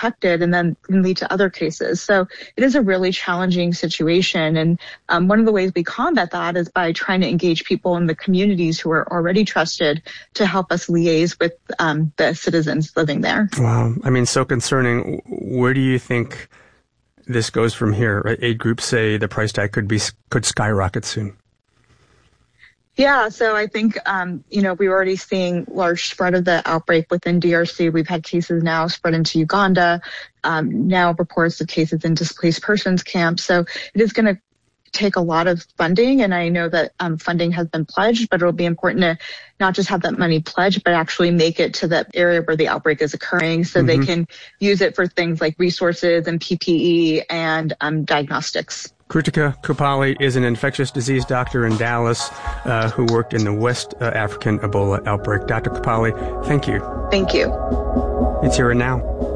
undetected and then can lead to other cases. So it is a really challenging situation. And one of the ways we combat that is by trying to engage people in the communities who are already trusted to help us liaise with the citizens living there. Wow. I mean, so concerning. Where do you think this goes from here? Right? Aid groups say the price tag could skyrocket soon. Yeah, so I think, we're already seeing large spread of the outbreak within DRC. We've had cases now spread into Uganda, now reports of cases in displaced persons camps. So it is going to take a lot of funding, and I know that funding has been pledged, but it'll be important to not just have that money pledged, but actually make it to the area where the outbreak is occurring so they can use it for things like resources and PPE and diagnostics. Krutika Kupali is an infectious disease doctor in Dallas who worked in the West African Ebola outbreak. Dr. Kupali, thank you. Thank you. It's Here and Now.